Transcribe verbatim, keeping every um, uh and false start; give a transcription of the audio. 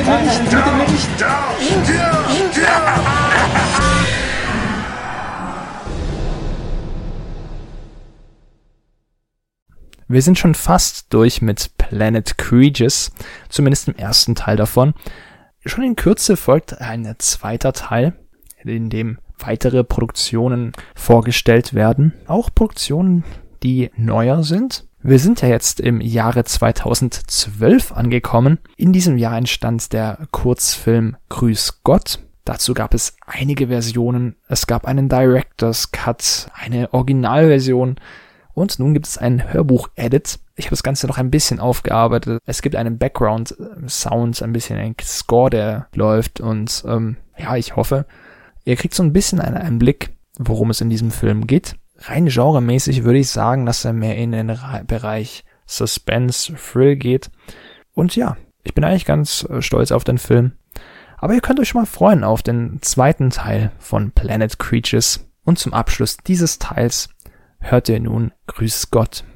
dem Licht, mit dem Licht. Wir sind schon fast durch mit Planet Creatures, zumindest im ersten Teil davon. Schon in Kürze folgt ein zweiter Teil, in dem weitere Produktionen vorgestellt werden. Auch Produktionen, die neuer sind. Wir sind ja jetzt im Jahre zweitausendzwölf angekommen. In diesem Jahr entstand der Kurzfilm Grüß Gott. Dazu gab es einige Versionen. Es gab einen Director's Cut, eine Originalversion und nun gibt es einen Hörbuch-Edit. Ich habe das Ganze noch ein bisschen aufgearbeitet. Es gibt einen Background-Sound, ein bisschen ein Score, der läuft und ähm, ja, ich hoffe, ihr kriegt so ein bisschen einen Einblick, worum es in diesem Film geht. Rein genremäßig würde ich sagen, dass er mehr in den Bereich Suspense, Thrill geht. Und ja, ich bin eigentlich ganz stolz auf den Film. Aber ihr könnt euch schon mal freuen auf den zweiten Teil von Planet Creatures. Und zum Abschluss dieses Teils hört ihr nun Grüß Gott.